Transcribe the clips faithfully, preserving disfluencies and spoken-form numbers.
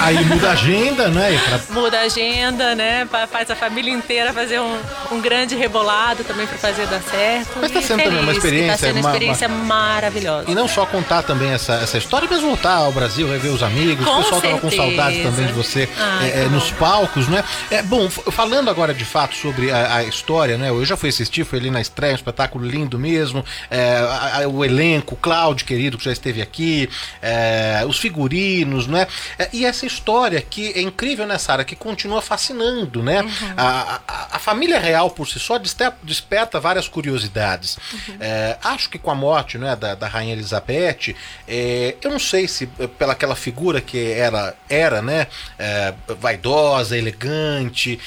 Aí muda a agenda, né? Pra... Muda a agenda, né? Faz a família inteira fazer um, um grande rebolado também pra fazer dar certo. Mas tá sendo também uma experiência... Tá sendo uma experiência uma... maravilhosa. E não só contar também essa, essa história, mas voltar ao Brasil, rever os amigos. Com o pessoal certeza. tava com saudades também de você Ai, é, é, nos palcos, né? É, bom, falando agora de fato sobre a, a história, né? Eu já fui assistir, fui ali na estreia, um espetáculo lindo mesmo. É, a, a, o elenco, o Cláudio, querido, que já esteve aqui, é, os figurinos, né? É, e essa história que é incrível, né, Sara? Que continua fascinando, né? Uhum. A, a, a família real por si só desperta várias curiosidades. Uhum. É, acho que com a morte, né, da, da Rainha Elizabeth, é, eu não sei se pela aquela figura que era, era né, é, vaidosa, elegante,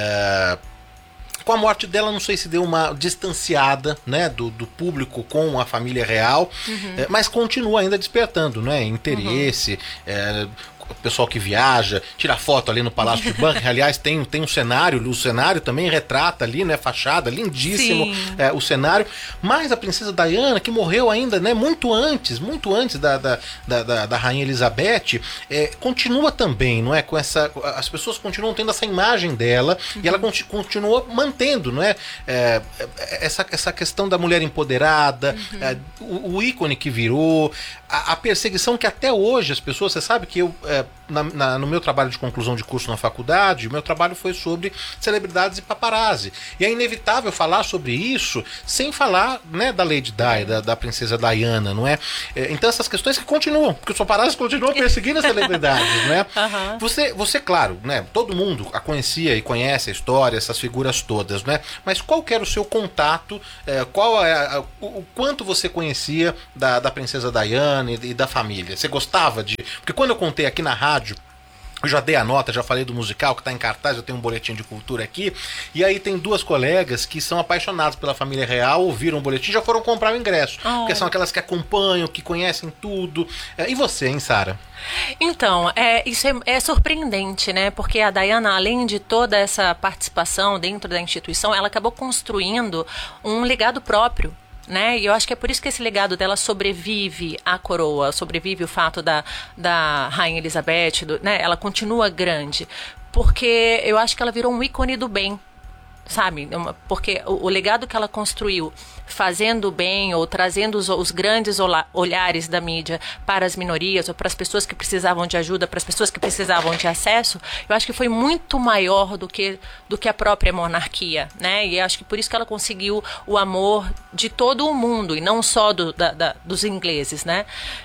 é, com a morte dela, não sei se deu uma distanciada, né, do, do público com a família real, uhum. é, mas continua ainda despertando, né, interesse, uhum. é, o pessoal que viaja, tira foto ali no Palácio de Buckingham. Aliás, tem, tem um cenário, o cenário também retrata ali, né, fachada, lindíssimo é, o cenário, mas a princesa Diana, que morreu ainda, né, muito antes, muito antes da, da, da, da, da Rainha Elizabeth, é, continua também, não é, com essa, as pessoas continuam tendo essa imagem dela, uhum. e ela conti, continua mantendo, não é, é essa, essa questão da mulher empoderada, uhum. é, o, o ícone que virou, a, a perseguição que até hoje as pessoas, você sabe que eu é, Na, na, no meu trabalho de conclusão de curso na faculdade, o meu trabalho foi sobre celebridades e paparazzi. E é inevitável falar sobre isso sem falar, né, da Lady Di, da, da princesa Diana, não é? é? Então essas questões que continuam, porque os paparazzi continuam perseguindo as celebridades, né? Uhum. Você, você, claro, né, todo mundo a conhecia e conhece a história, essas figuras todas, né? Mas qual que era o seu contato, é, qual é a, o, o quanto você conhecia da, da princesa Diana e, e da família? Você gostava de... Porque quando eu contei aqui na rádio, eu já dei a nota, já falei do musical que está em cartaz, eu tenho um boletim de cultura aqui, e aí tem duas colegas que são apaixonadas pela família real, ouviram o boletim, já foram comprar o ingresso, oh. porque são aquelas que acompanham, que conhecem tudo. E você, hein, Sara? Então, é, isso é, é surpreendente, né? Porque a Diana, além de toda essa participação dentro da instituição, ela acabou construindo um legado próprio. Né? E eu acho que é por isso que esse legado dela sobrevive à coroa, sobrevive o fato da, da Rainha Elizabeth, do, né? Ela continua grande, porque eu acho que ela virou um ícone do bem, sabe? Porque o, o legado que ela construiu fazendo bem ou trazendo os, os grandes ola, olhares da mídia para as minorias ou para as pessoas que precisavam de ajuda, para as pessoas que precisavam de acesso, eu acho que foi muito maior do que, do que a própria monarquia, né? E eu acho que por isso que ela conseguiu o amor de todo o mundo e não só do, da, da, dos ingleses, né?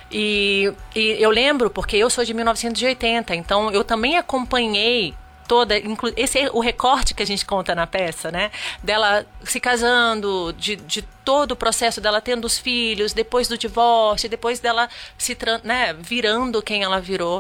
E, e eu lembro, porque eu sou de mil novecentos e oitenta, então eu também acompanhei toda, esse é o recorte que a gente conta na peça, né? Dela se casando, de, de todo o processo dela tendo os filhos, depois do divórcio, depois dela se, né, virando quem ela virou,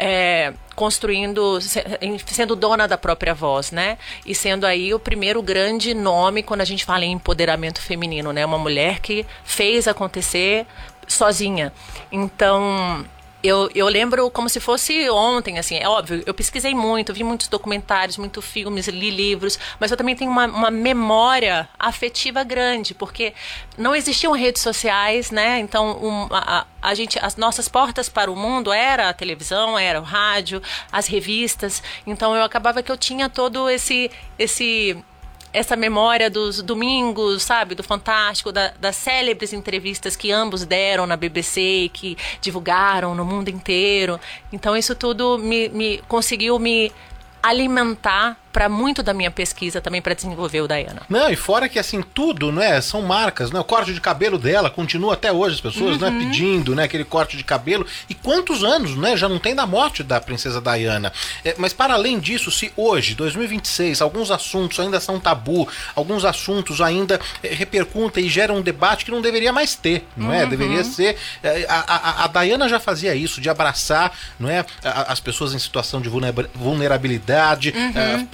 é, construindo, sendo dona da própria voz, né? E sendo aí o primeiro grande nome quando a gente fala em empoderamento feminino, né? Uma mulher que fez acontecer sozinha. Então... Eu, eu lembro como se fosse ontem, assim, é óbvio, eu pesquisei muito, vi muitos documentários, muitos filmes, li livros, mas eu também tenho uma, uma memória afetiva grande, porque não existiam redes sociais, né, então um, a, a gente, as nossas portas para o mundo era a televisão, era o rádio, as revistas, então eu acabava que eu tinha todo esse... esse essa memória dos domingos, sabe, do Fantástico, da, das célebres entrevistas que ambos deram na B B C e que divulgaram no mundo inteiro. Então isso tudo me, me conseguiu me alimentar para muito da minha pesquisa também para desenvolver o Diana. Não, e fora que assim, tudo, né, são marcas, né, o corte de cabelo dela continua até hoje, as pessoas, uhum. né, pedindo, né, aquele corte de cabelo, e quantos anos, né, já não tem da morte da princesa Diana. É, mas para além disso, se hoje, dois mil e vinte e seis, alguns assuntos ainda são tabu, alguns assuntos ainda é, repercutem e geram um debate que não deveria mais ter, não é? Uhum. Deveria ser, é, a, a, a Diana já fazia isso, de abraçar, não é, as pessoas em situação de vulnerabilidade, uhum. é,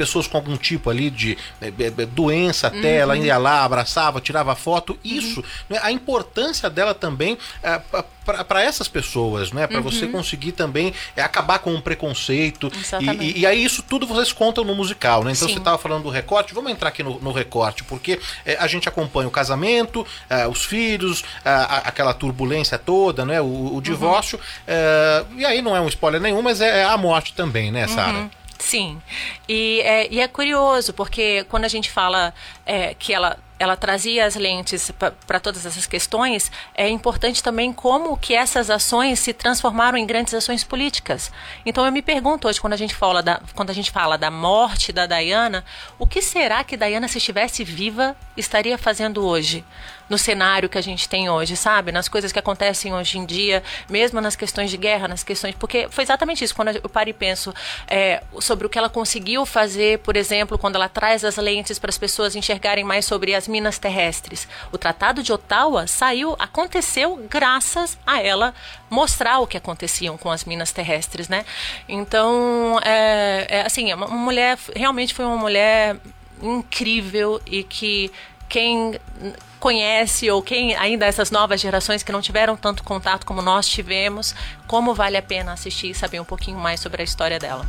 pessoas com algum tipo ali de é, é, doença até, uhum. ela ia lá, abraçava, tirava foto, isso, uhum. né, a importância dela também é, para essas pessoas, né, para uhum. você conseguir também é, acabar com um preconceito, e, e, e aí isso tudo vocês contam no musical, né, então Sim. você estava falando do recorte, vamos entrar aqui no, no recorte, porque é, a gente acompanha o casamento, é, os filhos, a, aquela turbulência toda, né, o, o divórcio, uhum. é, e aí não é um spoiler nenhum, mas é, é a morte também, né, Sara? Uhum. Sim, e é, e é curioso, porque quando a gente fala é, que ela, ela trazia as lentes para todas essas questões, é importante também como que essas ações se transformaram em grandes ações políticas. Então eu me pergunto hoje, quando a gente fala da, quando a gente fala da morte da Diana, o que será que Diana, se estivesse viva, estaria fazendo hoje? No cenário que a gente tem hoje, sabe? Nas coisas que acontecem hoje em dia, mesmo nas questões de guerra, nas questões... Porque foi exatamente isso, quando eu paro e penso é, sobre o que ela conseguiu fazer, por exemplo, quando ela traz as lentes para as pessoas enxergarem mais sobre as minas terrestres. O Tratado de Ottawa saiu, aconteceu graças a ela mostrar o que aconteciam com as minas terrestres, né? Então, é, é, assim, uma mulher, realmente foi uma mulher incrível e que quem conhece ou quem ainda essas novas gerações que não tiveram tanto contato como nós tivemos, como vale a pena assistir e saber um pouquinho mais sobre a história dela.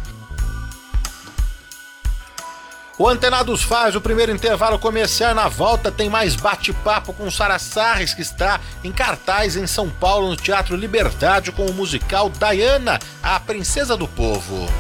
O Antenados faz o primeiro intervalo comercial. Na volta tem mais bate-papo com Sara Sarres, que está em cartaz em São Paulo, no Teatro Liberdade, com o musical Diana, a Princesa do Povo.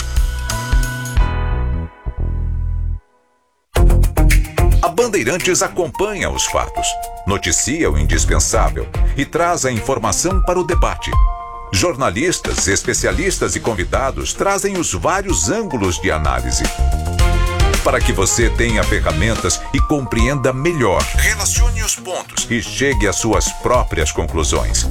A Bandeirantes acompanha os fatos, noticia o indispensável e traz a informação para o debate. Jornalistas, especialistas e convidados trazem os vários ângulos de análise, para que você tenha ferramentas e compreenda melhor. Relacione os pontos e chegue às suas próprias conclusões.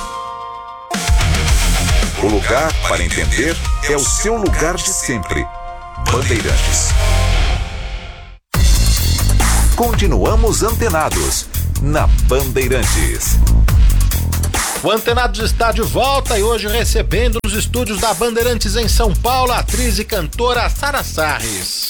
O lugar para entender é o seu lugar de sempre. Bandeirantes. Continuamos antenados na Bandeirantes. O Antenados está de volta e hoje recebendo nos estúdios da Bandeirantes em São Paulo a atriz e cantora Sara Sarres.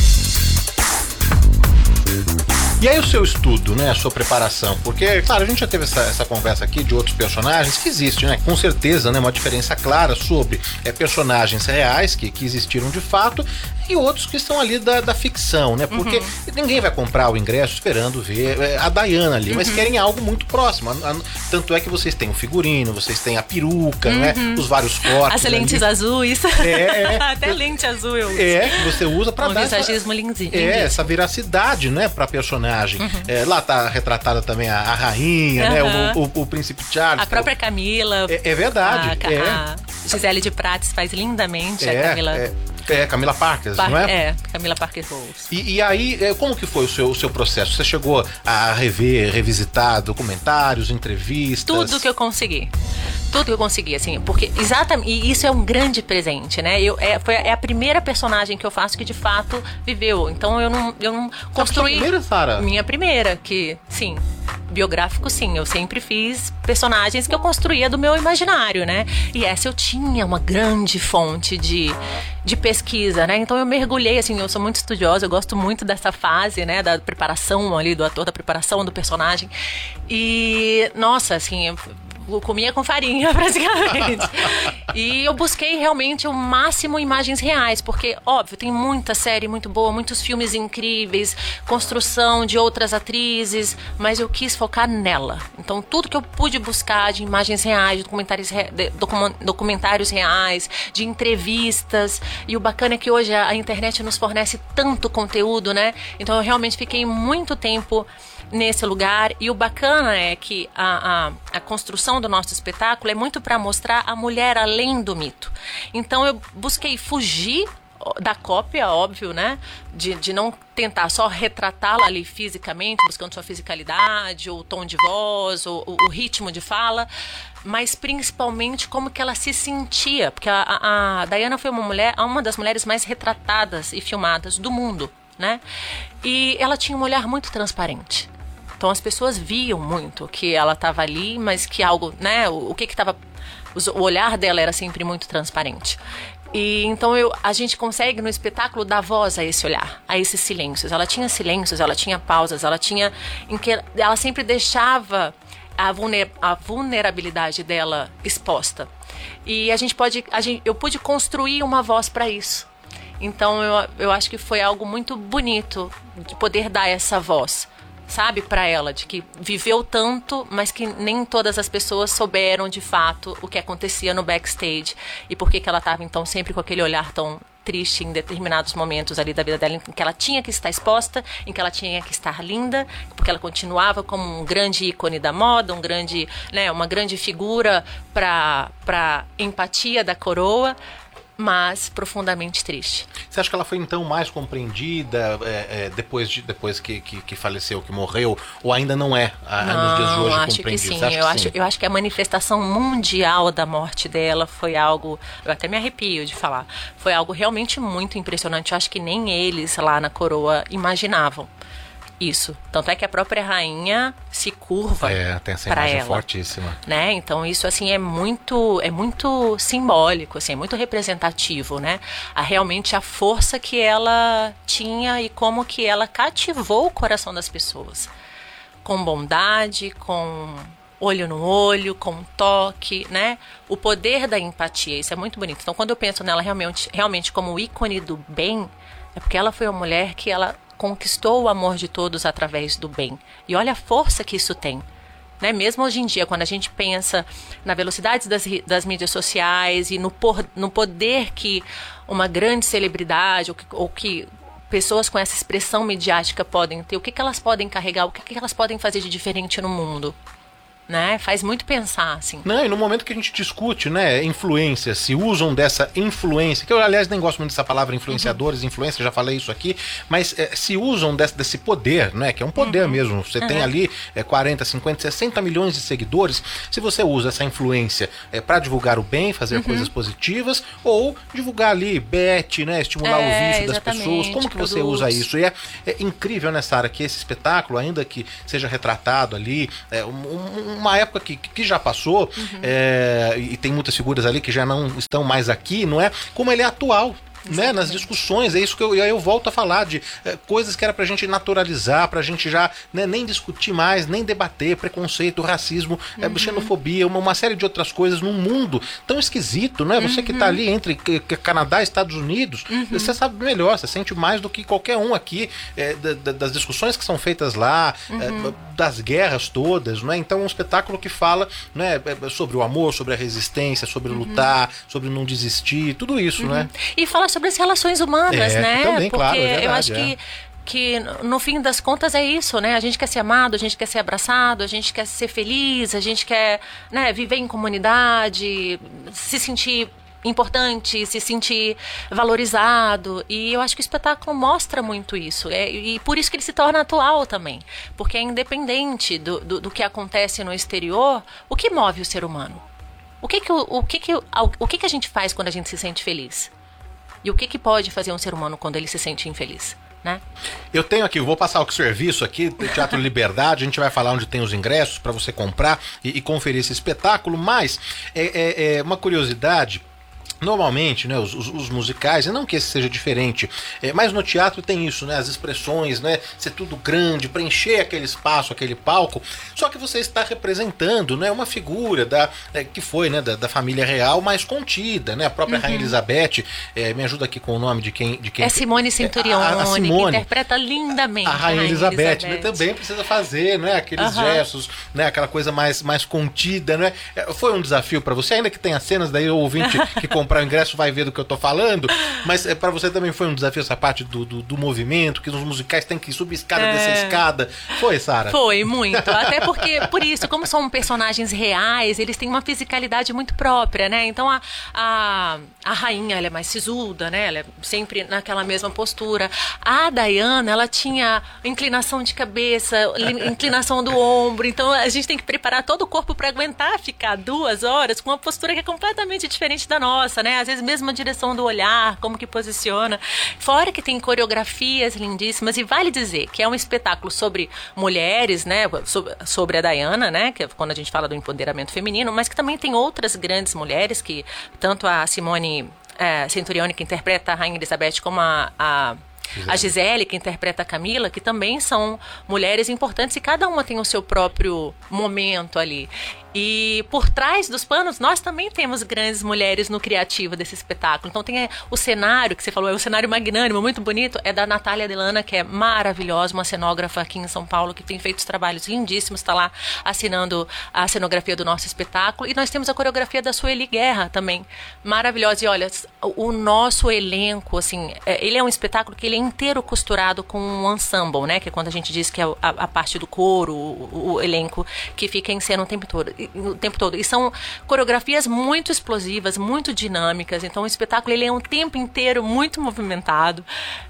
E aí o seu estudo, né, a sua preparação? Porque, claro, a gente já teve essa, essa conversa aqui de outros personagens que existem, né? Com certeza, né, uma diferença clara sobre é, personagens reais que, que existiram de fato e outros que estão ali da, da ficção, né? Porque uhum. ninguém vai comprar o ingresso esperando ver é, a Diana ali, uhum. mas querem algo muito próximo. A, a, tanto é que vocês têm o figurino, vocês têm a peruca, uhum. né? Os vários cortes. As lentes ali. Azuis. É, é. Até lente azul eu uso. É, que você usa pra um dar visagismo essa, lindinho. É, essa veracidade, né, pra personagem. Uhum. É, lá tá retratada também a, a rainha, uhum. né? O, o, o príncipe Charles. A própria Camila. É, é verdade. A, é. a Gisele de Prates faz lindamente é, a Camila. É. É, Camila Parker, Par- não é? É, Camila Parker Bowles. E, e aí, como que foi o seu, o seu processo? Você chegou a rever, revisitar documentários, entrevistas? Tudo que eu consegui. Tudo que eu consegui, assim, porque exatamente, e isso é um grande presente, né? Eu, é, foi, é a primeira personagem que eu faço que de fato viveu. Então eu não, eu não construí. Sua primeira, Sara? Minha primeira, que, sim. Biográfico, sim, eu sempre fiz personagens que eu construía do meu imaginário, né? E essa eu tinha uma grande fonte de, de pesquisa, né? Então eu mergulhei, assim, eu sou muito estudiosa, eu gosto muito dessa fase, né? Da preparação ali do ator, da preparação do personagem. E, nossa, assim, eu eu comia com farinha, praticamente. E eu busquei realmente o máximo imagens reais, porque, óbvio, tem muita série muito boa, muitos filmes incríveis, construção de outras atrizes, mas eu quis focar nela. Então, tudo que eu pude buscar de imagens reais, de documentários, re... de documentários reais, de entrevistas, e o bacana é que hoje a internet nos fornece tanto conteúdo, né? Então, eu realmente fiquei muito tempo nesse lugar, e o bacana é que a, a, a construção do nosso espetáculo é muito para mostrar a mulher além do mito. Então eu busquei fugir da cópia, óbvio, né? De, de não tentar só retratá-la ali fisicamente, buscando sua fisicalidade, ou tom de voz, ou, ou o ritmo de fala, mas principalmente como que ela se sentia, porque a, a, a Diana foi uma mulher, uma das mulheres mais retratadas e filmadas do mundo, né? E ela tinha um olhar muito transparente. Então as pessoas viam muito que ela estava ali, mas que algo, né, o, o que que estava, o olhar dela era sempre muito transparente. E então eu, a gente consegue no espetáculo dar voz a esse olhar, a esses silêncios. Ela tinha silêncios, ela tinha pausas, ela tinha em que ela sempre deixava a, vulner, a vulnerabilidade dela exposta. E a gente pode, a gente, eu pude construir uma voz para isso. Então eu, eu acho que foi algo muito bonito de poder dar essa voz, sabe, para ela, de que viveu tanto, mas que nem todas as pessoas souberam de fato o que acontecia no backstage e por que que ela estava então sempre com aquele olhar tão triste em determinados momentos ali da vida dela, em que ela tinha que estar exposta, em que ela tinha que estar linda, porque ela continuava como um grande ícone da moda, um grande, né, uma grande figura para para empatia da coroa, mas profundamente triste. Você acha que ela foi então mais compreendida é, é, depois, de, depois que, que, que faleceu, que morreu, ou ainda não é a, não, nos dias de hoje acho compreendida? Que sim. Eu, que acho, sim? eu acho que a manifestação mundial da morte dela foi algo, eu até me arrepio de falar, foi algo realmente muito impressionante. Eu acho que nem eles lá na coroa imaginavam isso. Tanto é que a própria rainha se curva para ela. É, tem essa imagem fortíssima. Né? Então isso assim é muito, é muito simbólico, assim, é muito representativo, né? A, realmente a força que ela tinha e como que ela cativou o coração das pessoas. Com bondade, com olho no olho, com toque, né? O poder da empatia, isso é muito bonito. Então quando eu penso nela realmente, realmente como ícone do bem, é porque ela foi uma mulher que ela conquistou o amor de todos através do bem. E olha a força que isso tem. Né? Mesmo hoje em dia, quando a gente pensa na velocidade das, das mídias sociais e no, por, no poder que uma grande celebridade ou que, ou que pessoas com essa expressão midiática podem ter, o que, que elas podem carregar, o que, que elas podem fazer de diferente no mundo. Né? Faz muito pensar, assim. Não, e no momento que a gente discute, né, influência, se usam dessa influência, que eu, aliás, nem gosto muito dessa palavra influenciadores, uhum. influência, já falei isso aqui, mas é, se usam desse, desse poder, né, que é um poder uhum. mesmo. Você uhum. tem ali é, quarenta, cinquenta, sessenta milhões de seguidores. Se você usa essa influência é, para divulgar o bem, fazer uhum. coisas positivas, ou divulgar ali, bet, né, estimular é, o vício das pessoas, como que você usa isso? E é, é incrível nessa área que esse espetáculo, ainda que seja retratado ali, é, um, um uma época que, que já passou, uhum. é, e tem muitas figuras ali que já não estão mais aqui, não é? Como ele é atual. Né, nas discussões, é isso que eu, eu volto a falar de é, coisas que era pra gente naturalizar, pra gente já né, nem discutir mais, nem debater, preconceito, racismo, uhum. é, xenofobia, uma, uma série de outras coisas num mundo tão esquisito, né? Você uhum. que tá ali entre Canadá e Estados Unidos, uhum. você sabe melhor, você sente mais do que qualquer um aqui é, da, da, das discussões que são feitas lá, uhum. é, das guerras todas, né? Então é um espetáculo que fala né, sobre o amor, sobre a resistência, sobre uhum. lutar, sobre não desistir, tudo isso, uhum. né? E fala sobre as relações humanas, é, né? Também, porque claro, é verdade, eu acho é. que que no fim das contas é isso, né? A gente quer ser amado, a gente quer ser abraçado, a gente quer ser feliz, a gente quer, né, viver em comunidade, se sentir importante, se sentir valorizado, e eu acho que o espetáculo mostra muito isso, é, e por isso que ele se torna atual também, porque é independente do, do, do que acontece no exterior, o que move o ser humano? O que que, o, o, que, que, o, o que que a gente faz quando a gente se sente feliz? E o que que pode fazer um ser humano quando ele se sente infeliz, né? Eu tenho aqui, vou passar o serviço aqui, Teatro Liberdade, a gente vai falar onde tem os ingressos para você comprar e, e conferir esse espetáculo, mas é, é, é uma curiosidade. Normalmente, né, os, os, os musicais, e não que esse seja diferente, é, mas no teatro tem isso, né, as expressões, né, ser tudo grande, preencher aquele espaço, aquele palco, só que você está representando, né, uma figura da, é, que foi, né, da, da família real mais contida, né, a própria uhum. Rainha Elizabeth, é, me ajuda aqui com o nome de quem... De quem é Simone Centurione, a, a Simone, que interpreta lindamente a Rainha, a Rainha Elizabeth, Elizabeth. Né, também precisa fazer, né, aqueles uhum. gestos, né, aquela coisa mais, mais contida, né, foi um desafio para você, ainda que tenha cenas, daí o ouvinte que comprou o ingresso vai ver do que eu tô falando, mas é, para você também foi um desafio essa parte do, do, do movimento, que os musicais têm que subir escada, é. descer escada. Foi, Sara? Foi, muito. Até porque, por isso, como são personagens reais, eles têm uma fisicalidade muito própria, né? Então a, a, a rainha, ela é mais sisuda, né? Ela é sempre naquela mesma postura. A Diana, ela tinha inclinação de cabeça, inclinação do ombro, então a gente tem que preparar todo o corpo para aguentar ficar duas horas com uma postura que é completamente diferente da nossa, né? Às vezes mesmo a direção do olhar, como que posiciona. Fora que tem coreografias lindíssimas, e vale dizer que é um espetáculo sobre mulheres, né? Sobre a Diana, né? Que é quando a gente fala do empoderamento feminino, mas que também tem outras grandes mulheres, que tanto a Simone é, Centurione, que interpreta a Rainha Elizabeth, como a... a A Gisele, que interpreta a Camila, que também são mulheres importantes e cada uma tem o seu próprio momento ali. E por trás dos panos, nós também temos grandes mulheres no criativo desse espetáculo. Então tem o cenário, que você falou, é um cenário magnânimo, muito bonito, é da Natália Delana, que é maravilhosa, uma cenógrafa aqui em São Paulo, que tem feito os trabalhos lindíssimos, está lá assinando a cenografia do nosso espetáculo. E nós temos a coreografia da Sueli Guerra também, maravilhosa. E olha, o nosso elenco, assim, ele é um espetáculo que ele é inteiro costurado com um ensemble, né? Que é quando a gente diz que é a, a parte do coro, o, o elenco que fica em cena o tempo todo. o tempo todo. E são coreografias muito explosivas, muito dinâmicas. Então o espetáculo ele é um tempo inteiro muito movimentado.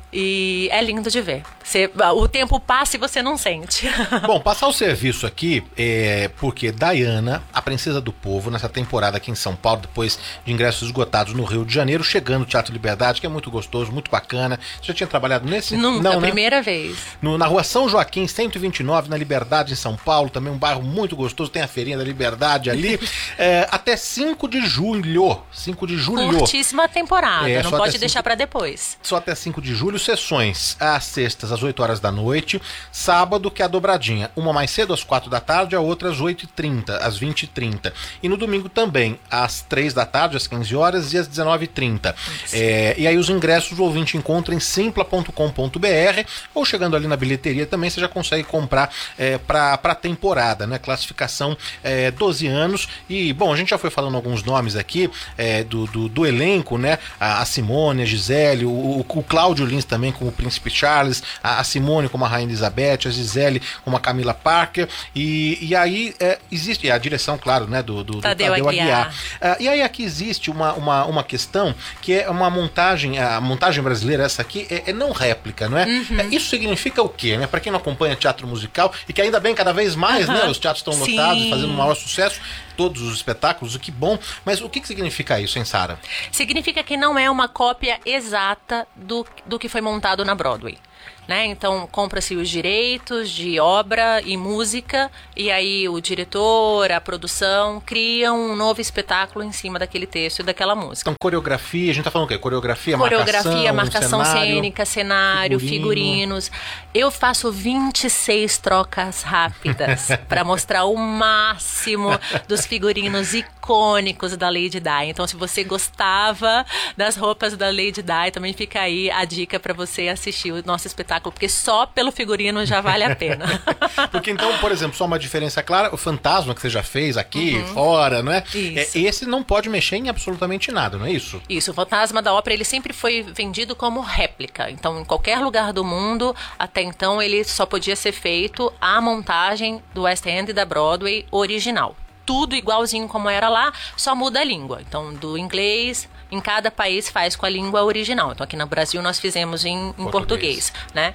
E é lindo de ver. Você, o tempo passa e você não sente. Bom, passar o serviço aqui é porque Diana, a Princesa do Povo, nessa temporada aqui em São Paulo, depois de ingressos esgotados no Rio de Janeiro, chegando no Teatro Liberdade, que é muito gostoso, muito bacana. Você já tinha trabalhado nesse? Nunca, não, né? Primeira vez. No, na Rua São Joaquim, cento e vinte e nove, na Liberdade, em São Paulo, também um bairro muito gostoso, tem a Feirinha da Liberdade ali. é, até cinco de julho. cinco de julho. Curtíssima temporada, é, não pode cinco, deixar para depois. Só até cinco de julho. Sessões às sextas às oito horas da noite, sábado que é a dobradinha, uma mais cedo às quatro da tarde, a outra às oito e trinta, às vinte e trinta, e no domingo também às três da tarde, às quinze horas e às dezenove e trinta. É, e aí os ingressos o ouvinte encontra em simpla ponto com ponto b r ou chegando ali na bilheteria também você já consegue comprar é, para a temporada, né? Classificação é, doze anos. E bom, a gente já foi falando alguns nomes aqui é, do, do, do elenco, né? A, a Simone, a Gisele, o, o Cláudio Lins também como o Príncipe Charles, a, a Simone como a Rainha Elizabeth, a Gisele como a Camila Parker, e, e aí é, existe a direção, claro, né, do, do, do Tadeu, Tadeu Aguiar. Aguiar. Uh, e aí aqui existe uma, uma, uma questão que é uma montagem, a montagem brasileira essa aqui é, é não réplica, não é? Uhum. É, isso significa o quê, né? Para quem não acompanha teatro musical, e que ainda bem, cada vez mais, uhum. né, os teatros estão lotados, fazendo um maior sucesso, todos os espetáculos, o que bom, mas o que, que significa isso, hein, Sara? Significa que não é uma cópia exata do, do que foi montado na Broadway. Né? Então compra-se os direitos de obra e música e aí o diretor, a produção criam um novo espetáculo em cima daquele texto e daquela música. Então coreografia, a gente tá falando o quê? Coreografia, coreografia, marcação, marcação cenário, cênica, cenário, figurino. figurinos. Eu faço vinte e seis trocas rápidas para mostrar o máximo dos figurinos icônicos da Lady Di. Então se você gostava das roupas da Lady Di, também fica aí a dica para você assistir o nosso espetáculo, porque só pelo figurino já vale a pena. Porque então, por exemplo, só uma diferença clara, o Fantasma que você já fez aqui, uhum. fora, não é? Isso. é? Esse não pode mexer em absolutamente nada, não é isso? Isso, o Fantasma da Ópera, ele sempre foi vendido como réplica. Então, em qualquer lugar do mundo, até então, ele só podia ser feito a montagem do West End e da Broadway original. Tudo igualzinho como era lá, só muda a língua. Então, do inglês, em cada país faz com a língua original. Então, aqui no Brasil, nós fizemos em, em português. português, né?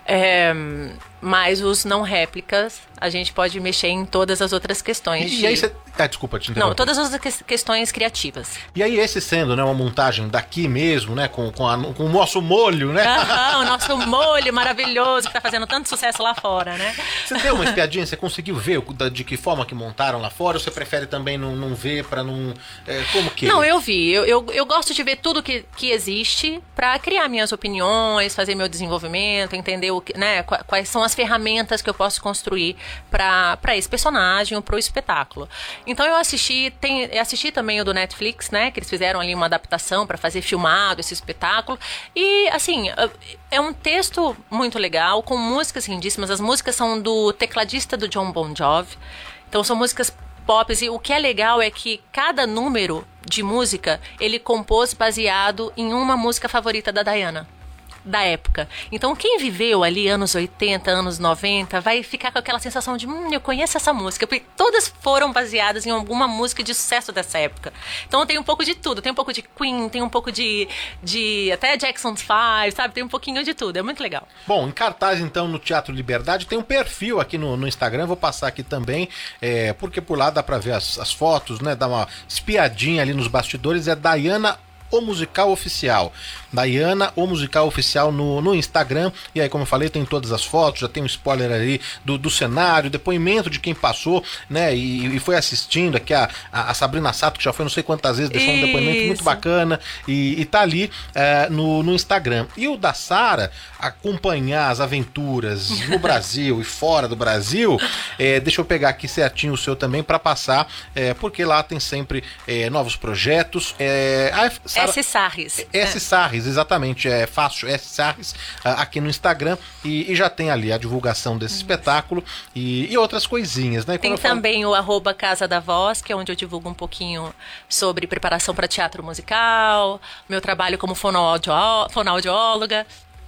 É, mas os não réplicas, a gente pode mexer em todas as outras questões. E, de... e aí você... Ah, desculpa, te interromper. Não, todas as que- questões criativas. E aí esse sendo, né, uma montagem daqui mesmo, né, com, com, a, com o nosso molho, né? Aham, o nosso molho maravilhoso que tá fazendo tanto sucesso lá fora, né? Você deu uma espiadinha, você conseguiu ver o- de que forma que montaram lá fora? Ou você prefere também não, não ver pra não... É, como que... Não, eu vi. Eu, eu, eu gosto de ver tudo que, que existe pra criar minhas opiniões, fazer meu desenvolvimento, entender o que, né, qua- quais são as ferramentas que eu posso construir pra, pra esse personagem ou pro espetáculo. Então eu assisti, tem, eu assisti também o do Netflix, né, que eles fizeram ali uma adaptação pra fazer filmado esse espetáculo. E, assim, é um texto muito legal, com músicas lindíssimas. As músicas são do tecladista do John Bon Jovi. Então são músicas pop, e o que é legal é que cada número de música ele compôs baseado em uma música favorita da Diana, da época. Então quem viveu ali anos oitenta, anos noventa, vai ficar com aquela sensação de hum, eu conheço essa música, porque todas foram baseadas em alguma música de sucesso dessa época. Então tem um pouco de tudo, tem um pouco de Queen, tem um pouco de, de até Jackson five, sabe? Tem um pouquinho de tudo, é muito legal. Bom, em cartaz então no Teatro Liberdade, tem um perfil aqui no, no Instagram, vou passar aqui também, é, porque por lá dá pra ver as, as fotos, né, dá uma espiadinha ali nos bastidores, é Diana O Musical Oficial. Dayana, O Musical Oficial no, no Instagram. E aí, como eu falei, tem todas as fotos, já tem um spoiler ali do, do cenário, depoimento de quem passou, né, e, e foi assistindo aqui a, a, a Sabrina Sato, que já foi não sei quantas vezes, deixou Isso. um depoimento muito bacana, e, e tá ali é, no, no Instagram. E o da Sara, acompanhar as aventuras no Brasil e fora do Brasil, é, deixa eu pegar aqui certinho o seu também para passar, é, porque lá tem sempre é, novos projetos. É, a Sara, S. Sarris. S. É. Sarris, exatamente, é fácil, S. Sarris, aqui no Instagram, e, e já tem ali a divulgação desse espetáculo e, e outras coisinhas, né? E tem também falo... o arroba Casa da Voz, que é onde eu divulgo um pouquinho sobre preparação para teatro musical, meu trabalho como fonoaudió... fonoaudióloga.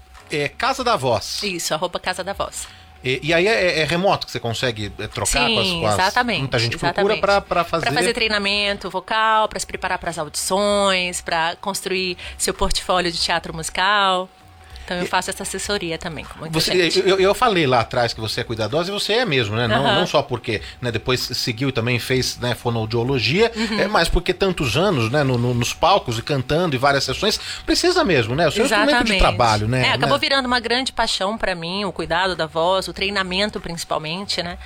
É Casa da Voz. Isso, arroba Casa da Voz. E, e aí é, é remoto que você consegue trocar Sim, com as, com as... exatamente. Muita gente exatamente. procura para fazer... Para fazer treinamento vocal, para se preparar para as audições, para construir seu portfólio de teatro musical. Então eu faço essa assessoria também com muita você, gente. Eu, eu falei lá atrás que você é cuidadosa e você é mesmo, né? Não, Uhum. não só porque, né, depois seguiu e também fez, né, fonoaudiologia, uhum. é, mas porque tantos anos, né, no, no, nos palcos e cantando e várias sessões, precisa mesmo, né? O seu Exatamente. instrumento de trabalho, né? É, acabou né? virando uma grande paixão para mim, o cuidado da voz, o treinamento principalmente, né?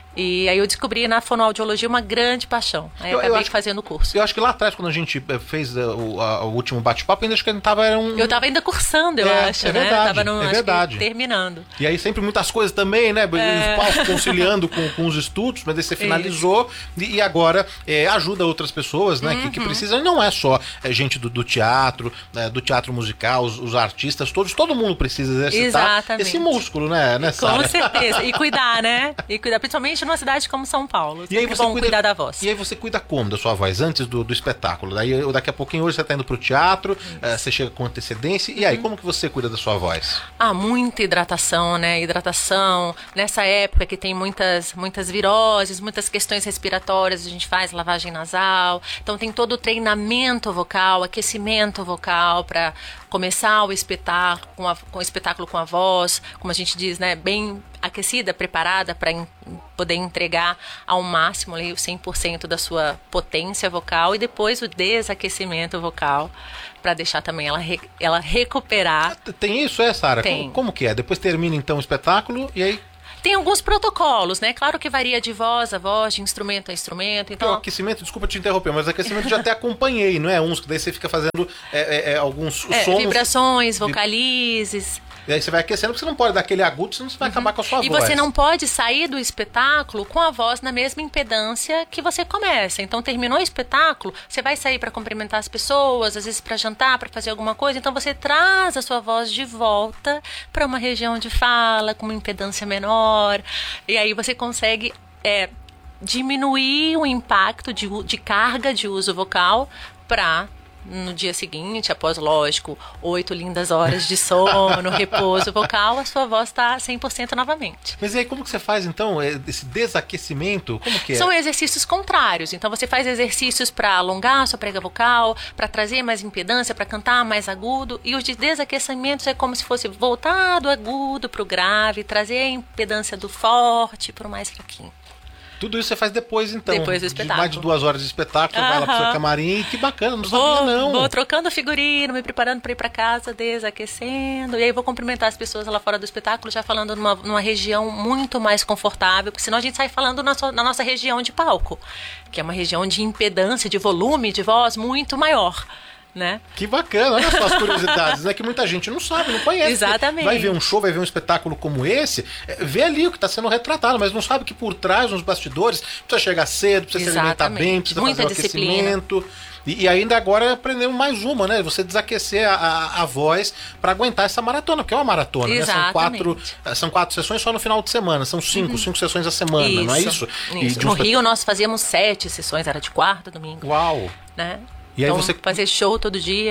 E aí eu descobri na fonoaudiologia uma grande paixão. Aí eu, eu acabei eu acho, fazendo o curso. Eu acho que lá atrás, quando a gente fez uh, o, a, o último bate-papo, ainda acho que a gente tava... Era um... Eu tava ainda cursando, eu é, acho, é né? Verdade, tava no, é verdade. terminando. E aí sempre muitas coisas também, né? É. Os palcos conciliando com, com os estudos, mas aí você finalizou e, e agora é, ajuda outras pessoas, né? Uhum. Que, que precisam. E não é só é, gente do, do teatro, é, do teatro musical, os, os artistas, todos, todo mundo precisa exercitar Exatamente. esse músculo, né, né Sara? Com certeza. E cuidar, né? E cuidar, principalmente numa cidade como São Paulo. E aí você bom cuida, cuidar da voz. E aí você cuida como da sua voz? Antes do, do espetáculo? Daí daqui a pouquinho hoje você tá indo pro teatro, uh, você chega com antecedência. E aí, uhum. como que você cuida da sua voz? Ah, muita hidratação, né? Hidratação. Nessa época que tem muitas, muitas viroses, muitas questões respiratórias, a gente faz lavagem nasal. Então tem todo o treinamento vocal, aquecimento vocal para começar o espetáculo com, a, com o espetáculo com a voz, como a gente diz, né? Bem aquecida, preparada para in, poder entregar ao máximo ali, o cem por cento da sua potência vocal, e depois o desaquecimento vocal para deixar também ela, re, ela recuperar. Tem isso, é, Sara? Tem. Como, como que é? Depois termina então o espetáculo e aí... Tem alguns protocolos, né? Claro que varia de voz a voz, de instrumento a instrumento. Então... O aquecimento, desculpa te interromper, mas o aquecimento já até acompanhei, não é? Uns que daí você fica fazendo é, é, alguns é, sons... Vibrações, vocalizes... E aí você vai aquecendo, porque você não pode dar aquele agudo, senão você vai uhum. acabar com a sua e voz. E você não pode sair do espetáculo com a voz na mesma impedância que você começa. Então, terminou o espetáculo, você vai sair para cumprimentar as pessoas, às vezes para jantar, para fazer alguma coisa. Então, você traz a sua voz de volta para uma região de fala, com uma impedância menor. E aí você consegue... É, diminuir o impacto de, de carga de uso vocal para... no dia seguinte, após, lógico, oito lindas horas de sono, repouso vocal, a sua voz está cem por cento novamente. Mas e aí, como que você faz, então, esse desaquecimento? Como que é? São exercícios contrários. Então, você faz exercícios para alongar a sua prega vocal, para trazer mais impedância, para cantar mais agudo. E os de desaquecimento é como se fosse voltar do agudo para o grave, trazer a impedância do forte para o mais fraquinho. Tudo isso você faz depois, então. Depois do espetáculo. De mais de duas horas de espetáculo, você vai lá pro seu camarim. Que bacana, não vou, sabia, não. Vou trocando figurino, me preparando para ir para casa, desaquecendo. E aí vou cumprimentar as pessoas lá fora do espetáculo, já falando numa, numa região muito mais confortável, porque senão a gente sai falando na, so, na nossa região de palco, que é uma região de impedância, de volume de voz muito maior. Né? Que bacana, olha só as curiosidades, né? Que muita gente não sabe, não conhece. Exatamente. Vai ver um show, vai ver um espetáculo como esse, vê ali o que está sendo retratado, mas não sabe que por trás, nos bastidores, precisa chegar cedo, precisa Exatamente. se alimentar bem, precisa Muita fazer o disciplina. aquecimento. E, e ainda agora aprendemos mais uma, né? Você desaquecer a, a, a voz para aguentar essa maratona, porque é uma maratona, né? São quatro, são quatro sessões só no final de semana, são cinco, uhum. cinco sessões a semana, isso, não é isso? isso. No Rio nós fazíamos sete sessões, era de quarta, domingo. Uau! Né? E aí então, você fazer show todo dia.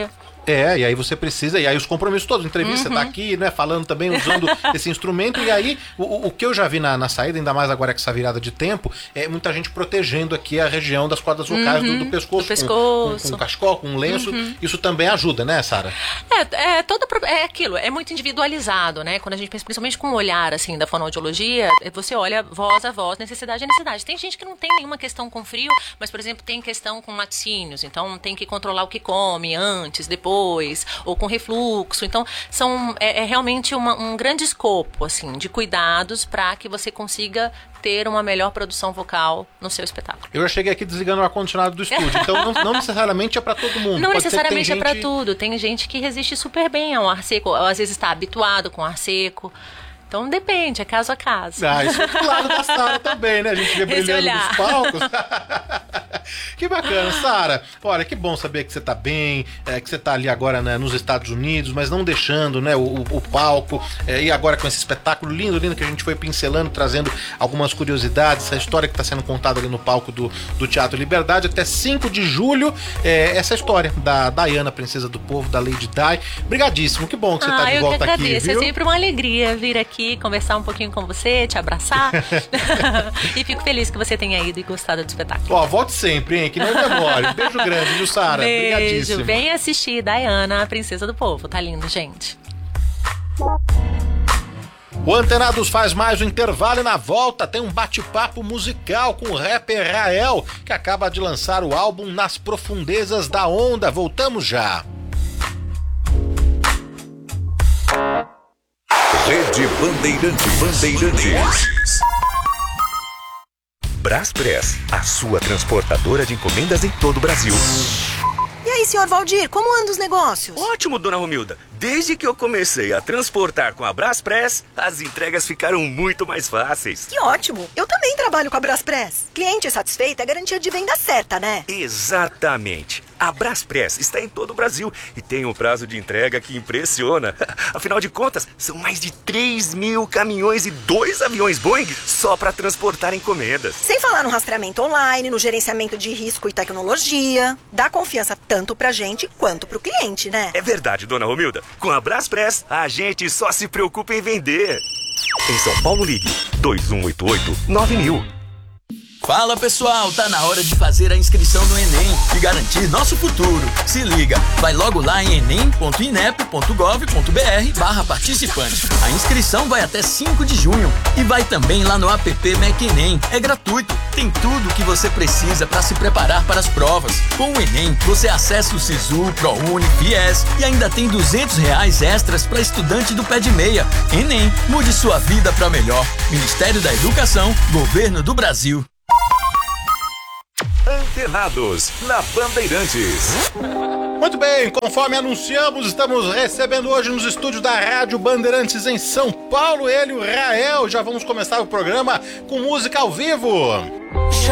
É, e aí você precisa, e aí os compromissos todos, entrevista, uhum. Você tá aqui, né, falando também, usando esse instrumento, e aí o, o que eu já vi na, na saída, ainda mais agora com essa virada de tempo, é muita gente protegendo aqui a região das cordas vocais uhum. do, do pescoço, do pescoço. Com, com, com cachecol, com um lenço, uhum. Isso também ajuda, né, Sara? É, é, todo, é aquilo, é muito individualizado, né, quando a gente pensa, principalmente com o olhar, assim, da fonoaudiologia, você olha voz a voz, necessidade a necessidade. Tem gente que não tem nenhuma questão com frio, mas, por exemplo, tem questão com laticínios, então tem que controlar o que come antes, depois, ou com refluxo. Então, são, é, é realmente uma, um grande escopo, assim, de cuidados para que você consiga ter uma melhor produção vocal no seu espetáculo. Eu já cheguei aqui desligando o ar-condicionado do estúdio, então não, não necessariamente é para todo mundo. Não Pode necessariamente ser que é gente... para tudo. Tem gente que resiste super bem ao ar seco, ou às vezes está habituado com ar seco. Então depende, é caso a caso. Ah, isso é do lado da Sara também, né? A gente vê brilhando nos palcos. Que bacana, Sara. Olha, que bom saber que você tá bem, é, que você tá ali agora, né, nos Estados Unidos, mas não deixando, né, o, o palco. É, e agora com esse espetáculo lindo, lindo, que a gente foi pincelando, trazendo algumas curiosidades, essa história que tá sendo contada ali no palco do, do Teatro Liberdade. Até cinco de julho, é, essa história da Diana, Princesa do Povo, da Lady Di. Obrigadíssimo, que bom que você ah, tá de volta aqui, viu? É sempre uma alegria vir aqui, conversar um pouquinho com você, te abraçar. E fico feliz que você tenha ido e gostado do espetáculo. Ó, volte sempre, hein? Que não demore. Beijo grande, viu, Sara? Beijo. Obrigadíssimo. Vem assistir Diana, a Princesa do Povo. Tá lindo, gente. O Antenados faz mais um intervalo e na volta tem um bate-papo musical com o rapper Rael, que acaba de lançar o álbum Nas Profundezas da Onda. Voltamos já. Rede Bandeirante Bandeirantes. Braspress, a sua transportadora de encomendas em todo o Brasil. E aí, senhor Valdir, como andam os negócios? Ótimo, dona Romilda. Desde que eu comecei a transportar com a Braspress, as entregas ficaram muito mais fáceis. Que ótimo! Eu também trabalho com a Braspress. Cliente satisfeito é garantia de venda certa, né? Exatamente. A Braspress está em todo o Brasil e tem um prazo de entrega que impressiona. Afinal de contas, são mais de três mil caminhões e dois aviões Boeing só para transportar encomendas. Sem falar no rastreamento online, no gerenciamento de risco e tecnologia. Dá confiança tanto pra gente quanto pro cliente, né? É verdade, dona Romilda. Com a Braspress, a gente só se preocupa em vender. Em São Paulo, ligue dois um oito oito nove mil. Fala pessoal, tá na hora de fazer a inscrição no Enem e garantir nosso futuro. Se liga, vai logo lá em enem ponto inep ponto gov ponto br barra participante. A inscrição vai até cinco de junho e vai também lá no app MacEnem. É gratuito, tem tudo o que você precisa para se preparar para as provas. Com o Enem, você acessa o Sisu, ProUni, Fies e ainda tem duzentos reais extras para estudante do pé de meia. Enem, mude sua vida para melhor. Ministério da Educação, Governo do Brasil. Antenados, na Bandeirantes. Muito bem, conforme anunciamos, estamos recebendo hoje nos estúdios da Rádio Bandeirantes em São Paulo, ele, o Rael. Já vamos começar o programa com música ao vivo. Já